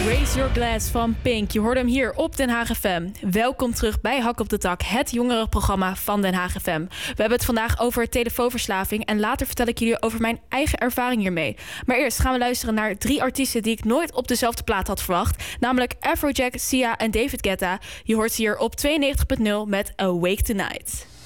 Raise Your Glass van Pink. Je hoorde hem hier op Den Haag FM. Welkom terug bij Hak op de Tak, het jongerenprogramma van Den Haag FM. We hebben het vandaag over telefoonverslaving en later vertel ik jullie over mijn eigen ervaring hiermee. Maar eerst gaan we luisteren naar 3 artiesten die ik nooit op dezelfde plaat had verwacht. Namelijk Afrojack, Sia en David Guetta. Je hoort ze hier op 92.0 met Awake Tonight.